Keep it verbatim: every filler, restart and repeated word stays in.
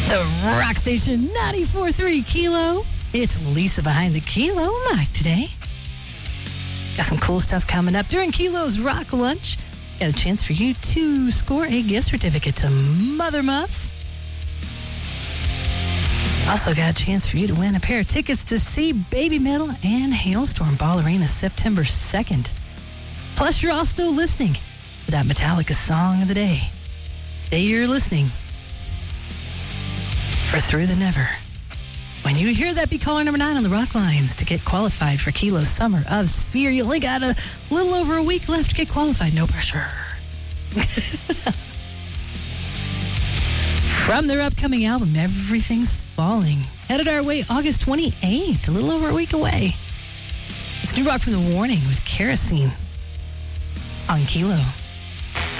The Rock Station ninety-four point three Kilo. It's Lisa behind the Kilo mic today. Got some cool stuff coming up during Kilo's Rock Lunch. Got a chance for you to score a gift certificate to Mother Muffs. Also got a chance for you to win a pair of tickets to see Baby Metal and Hailstorm Ball Arena September second. Plus, you're all still listening for that Metallica song of the day. Today you're listening for Through the Never. When you hear that, be caller number nine on the Rock Lines to get qualified for Kilo's Summer of Sphere. You only got a little over a week left to get qualified. No pressure. From their upcoming album, Everything's Falling. Headed our way August twenty-eighth, a little over a week away. It's new rock from The Warning with Kerosene on Kilo.